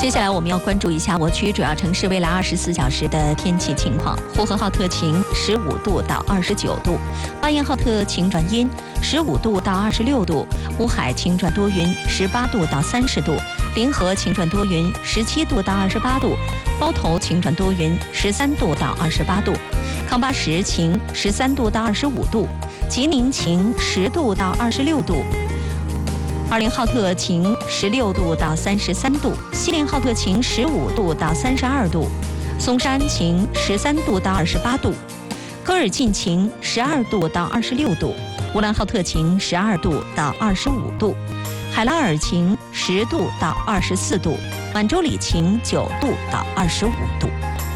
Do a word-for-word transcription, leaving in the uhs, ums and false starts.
接下来我们要关注一下我区主要城市未来二十四小时的天气情况。呼和浩特晴，十五度到二十九度；巴彦浩特晴转阴，十五度到二十六度；乌海晴转多云，十八度到三十度；临河晴转多云，十七度到二十八度；包头晴转多云，十三度到二十八度；康巴什晴，十三度到二十五度；吉宁晴，十度到二十六度。二林浩特晴，十六度到三十三度；锡林浩特晴，十五度到三十二度；松山晴，十三度到二十八度；科尔沁晴，十二度到二十六度；乌兰浩特晴，十二度到二十五度；海拉尔晴，十度到二十四度；满洲里晴，九度到二十五度。